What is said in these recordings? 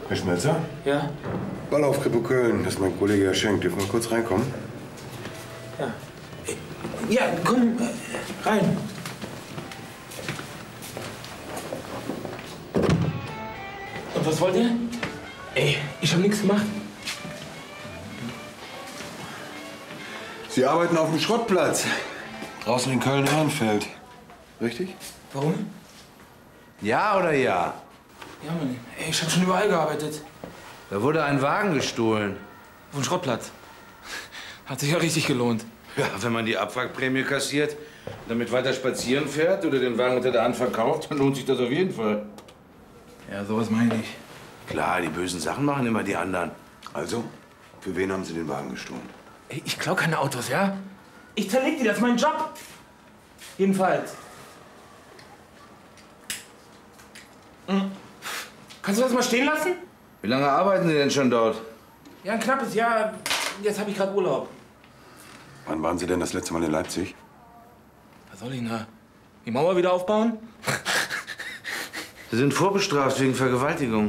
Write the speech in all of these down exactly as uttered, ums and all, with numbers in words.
Herr Schmelzer? Ja? Ball auf Kripo Köln, das ist mein Kollege Herr Schenk. Dürfen wir kurz reinkommen? Ja. Ja, komm rein. Und was wollt ihr? Ey, ich hab nichts gemacht. Sie arbeiten auf dem Schrottplatz. Draußen in Köln-Ehrenfeld. Richtig? Warum? Ja oder ja? Ja, Mann. Ey, ich hab schon überall gearbeitet. Da wurde ein Wagen gestohlen. Auf dem Schrottplatz. Hat sich ja richtig gelohnt. Ja, wenn man die Abwrackprämie kassiert, damit weiter spazieren fährt oder den Wagen unter der Hand verkauft, dann lohnt sich das auf jeden Fall. Ja, sowas meine ich. Klar, die bösen Sachen machen immer die anderen. Also, für wen haben Sie den Wagen gestohlen? Ey, ich klau keine Autos, ja? Ich zerleg die, das ist mein Job. Jedenfalls. Hm. Kannst du das mal stehen lassen? Wie lange arbeiten Sie denn schon dort? Ja, ein knappes Jahr. Jetzt habe ich gerade Urlaub. Wann waren Sie denn das letzte Mal in Leipzig? Was soll ich denn da? Die Mauer wieder aufbauen? Sie sind vorbestraft wegen Vergewaltigung.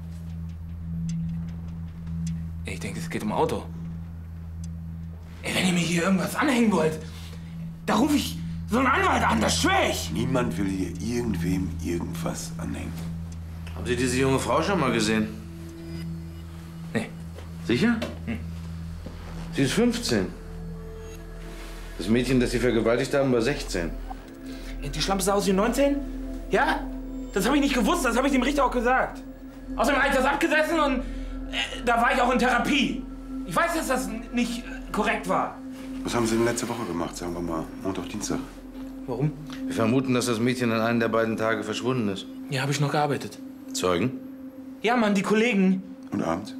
Ey, ich denke, es geht um Auto. Ey, wenn ihr mir hier irgendwas anhängen wollt, da rufe ich so einen Anwalt an, das schwör ich. Niemand will hier irgendwem irgendwas anhängen. Haben Sie diese junge Frau schon mal gesehen? Nee. Sicher? Hm. Sie ist fünfzehn. Das Mädchen, das Sie vergewaltigt haben, war sechzehn. Ey, die Schlampe sah aus wie neunzehn? Ja? Das habe ich nicht gewusst, das habe ich dem Richter auch gesagt. Außerdem habe ich das abgesessen und äh, da war ich auch in Therapie. Ich weiß, dass das nicht äh, korrekt war. Was haben Sie denn letzte Woche gemacht? Sagen wir mal Montag, Dienstag. Warum? Wir vermuten, dass das Mädchen an einem der beiden Tage verschwunden ist. Ja, habe ich noch gearbeitet. Zeugen? Ja, Mann, die Kollegen. Und abends?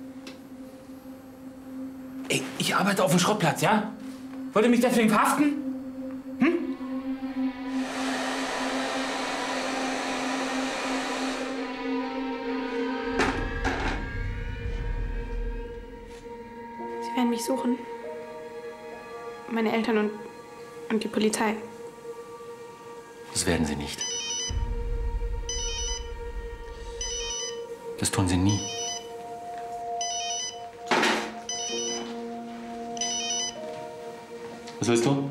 Ey, ich arbeite auf dem Schrottplatz, ja? Wollt ihr mich deswegen verhaften? Hm? Sie werden mich suchen. Meine Eltern und, und die Polizei. Das werden Sie nicht. Das tun Sie nie. Was willst du?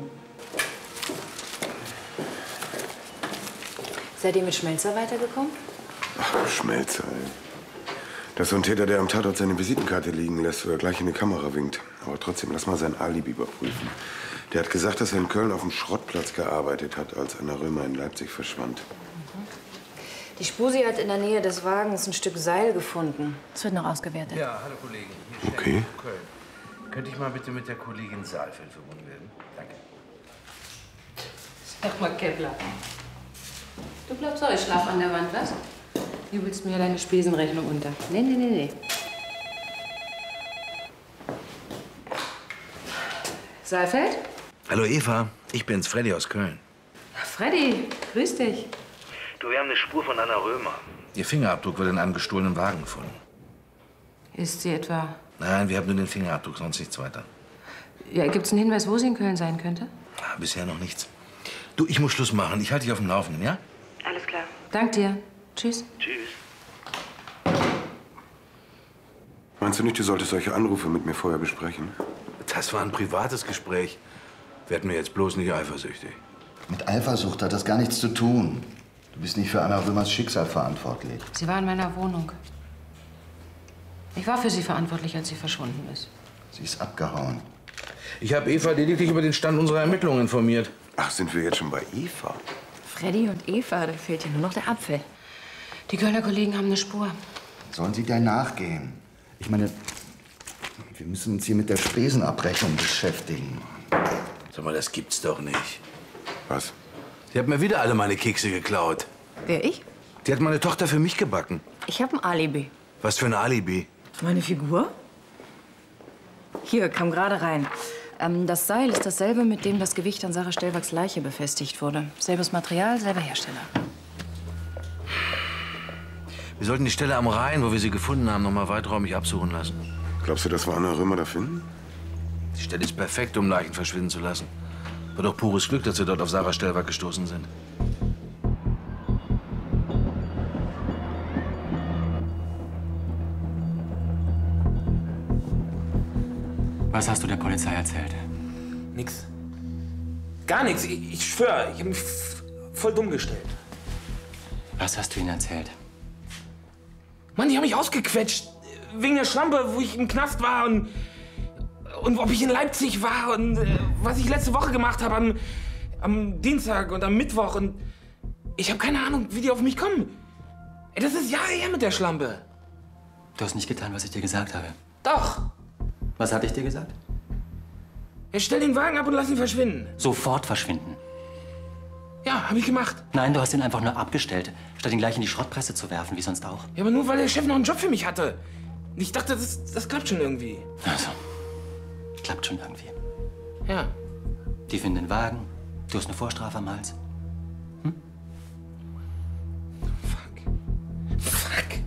Seid ihr mit Schmelzer weitergekommen? Ach, Schmelzer, ey. Das ist so ein Täter, der am Tatort seine Visitenkarte liegen lässt oder gleich in die Kamera winkt. Aber trotzdem, lass mal sein Alibi überprüfen. Der hat gesagt, dass er in Köln auf dem Schrottplatz gearbeitet hat, als Anna Römer in Leipzig verschwand. Mhm. Die Spusi hat in der Nähe des Wagens ein Stück Seil gefunden. Das wird noch ausgewertet. Ja, hallo Kollegen. Hier Okay. Köln. Könnte ich mal bitte mit der Kollegin Saalfeld verbunden werden? Danke. Sag mal, Kepler. Du glaubst auch, ich schlaf an der Wand, was? Jubelst mir deine Spesenrechnung unter. Nee, nee, nee, nee. Saalfeld? Hallo Eva, ich bin's, Freddy aus Köln. Ach, Freddy, grüß dich. Du, wir haben eine Spur von Anna Römer. Ihr Fingerabdruck wurde in einem gestohlenen Wagen gefunden. Ist sie etwa... Nein, wir haben nur den Fingerabdruck, sonst nichts weiter. Ja, gibt's einen Hinweis, wo sie in Köln sein könnte? Ah, bisher noch nichts. Du, ich muss Schluss machen. Ich halte dich auf dem Laufenden, ja? Alles klar. Dank dir. Tschüss. Tschüss. Meinst du nicht, du solltest solche Anrufe mit mir vorher besprechen? Das war ein privates Gespräch. Werd mir jetzt bloß nicht eifersüchtig. Mit Eifersucht hat das gar nichts zu tun. Du bist nicht für Anna Römers Schicksal verantwortlich. Sie war in meiner Wohnung. Ich war für sie verantwortlich, als sie verschwunden ist. Sie ist abgehauen. Ich habe Eva lediglich über den Stand unserer Ermittlungen informiert. Ach, sind wir jetzt schon bei Eva? Freddy und Eva, da fehlt ja nur noch der Apfel. Die Kölner Kollegen haben eine Spur. Sollen sie der nachgehen? Ich meine, wir müssen uns hier mit der Spesenabrechnung beschäftigen. Sag mal, das gibt's doch nicht. Was? Sie hat mir wieder alle meine Kekse geklaut. Wer, ich? Die hat meine Tochter für mich gebacken. Ich habe ein Alibi. Was für ein Alibi? Meine Figur? Hier, kam gerade rein. Ähm, das Seil ist dasselbe, mit dem das Gewicht an Sarah Stellwachs Leiche befestigt wurde. Selbes Material, selber Hersteller. Wir sollten die Stelle am Rhein, wo wir sie gefunden haben, noch mal weiträumig absuchen lassen. Glaubst du, dass wir Anna Römer da finden? Die Stelle ist perfekt, um Leichen verschwinden zu lassen. War doch pures Glück, dass wir dort auf Sarah Stellwach gestoßen sind. Was hast du der Polizei erzählt? Nix. Gar nichts. Ich, ich schwöre, ich habe mich voll dumm gestellt. Was hast du ihnen erzählt? Mann, die haben mich ausgequetscht. Wegen der Schlampe, wo ich im Knast war und, und ob ich in Leipzig war und äh, was ich letzte Woche gemacht habe am, am Dienstag und am Mittwoch. Und ich habe keine Ahnung, wie die auf mich kommen. Ey, das ist Jahre her mit der Schlampe. Du hast nicht getan, was ich dir gesagt habe. Doch. Was habe ich dir gesagt? Ja, stell den Wagen ab und lass ihn verschwinden. Sofort verschwinden. Ja, habe ich gemacht. Nein, du hast ihn einfach nur abgestellt, statt ihn gleich in die Schrottpresse zu werfen, wie sonst auch. Ja, aber nur weil der Chef noch einen Job für mich hatte. Ich dachte, das, das klappt schon irgendwie. Also, klappt schon irgendwie. Ja. Die finden den Wagen, du hast eine Vorstrafe am Hals. Hm? Fuck. Fuck.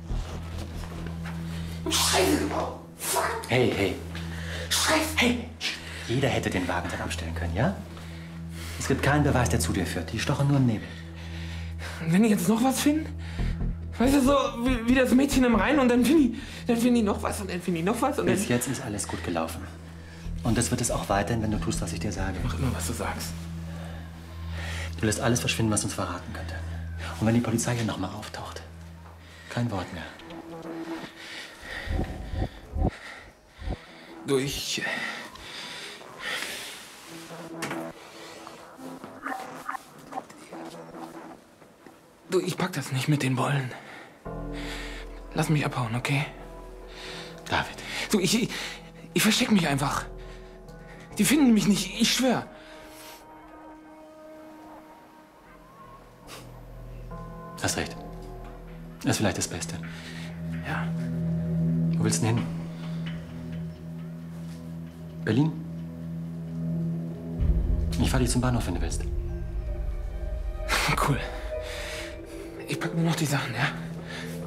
Scheiße gebaut. Fuck. Hey, hey. Scheiße. Hey. Jeder hätte den Wagen dann abstellen können, ja? Es gibt keinen Beweis, der zu dir führt. Die stochen nur im Nebel. Und wenn die jetzt noch was finden? Weißt du, so wie, wie das Mädchen im Rhein und dann finden die, dann finden die noch was und dann finden die noch was und dann... Bis jetzt ist alles gut gelaufen. Und das wird es auch weiterhin, wenn du tust, was ich dir sage. Mach immer, was du sagst. Du lässt alles verschwinden, was uns verraten könnte. Und wenn die Polizei hier nochmal auftaucht, kein Wort mehr. Du, ich... Du, ich pack das nicht mit den Bollen. Lass mich abhauen, okay? David. Du, ich, ich, ich versteck mich einfach. Die finden mich nicht, ich schwör. Hast recht. Das ist vielleicht das Beste. Ja. Wo willst du denn hin? Berlin? Ich fahr dich zum Bahnhof, wenn du willst. Cool. Ich pack nur noch die Sachen, ja?